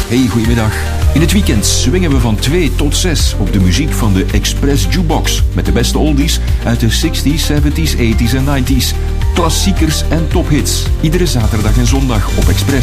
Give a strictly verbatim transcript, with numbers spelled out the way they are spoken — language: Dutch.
Hey, goedemiddag. In het weekend swingen we van twee tot zes op de muziek van de Express Jukebox. Met de beste oldies uit de zestig's, zeventig's, tachtig's en negentig's. Klassiekers en tophits. Iedere zaterdag en zondag op Express.